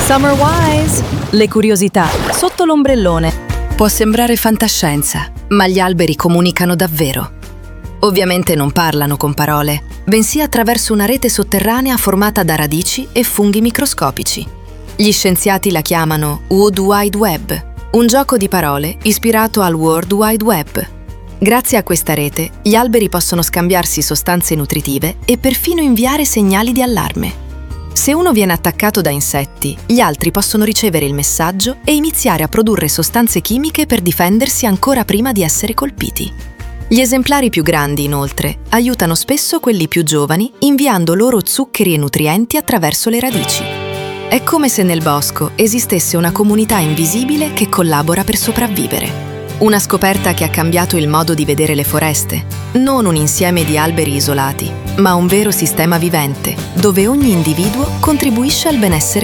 Summerwise, le curiosità sotto l'ombrellone. Può sembrare fantascienza, ma gli alberi comunicano davvero. Ovviamente non parlano con parole, bensì attraverso una rete sotterranea formata da radici e funghi microscopici. Gli scienziati la chiamano Wood Wide Web, un gioco di parole ispirato al World Wide Web. Grazie a questa rete, gli alberi possono scambiarsi sostanze nutritive e perfino inviare segnali di allarme. Se uno viene attaccato da insetti, gli altri possono ricevere il messaggio e iniziare a produrre sostanze chimiche per difendersi ancora prima di essere colpiti. Gli esemplari più grandi, inoltre, aiutano spesso quelli più giovani inviando loro zuccheri e nutrienti attraverso le radici. È come se nel bosco esistesse una comunità invisibile che collabora per sopravvivere. Una scoperta che ha cambiato il modo di vedere le foreste, non un insieme di alberi isolati, ma un vero sistema vivente, dove ogni individuo contribuisce al benessere